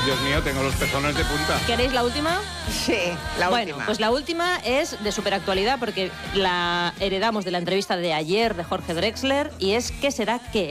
Dios mío, tengo los pezones de punta. ¿Queréis la última? Sí, la Bueno, última. pues la última es de superactualidad porque la heredamos de la entrevista de ayer de Jorge Drexler y es ¿qué será qué?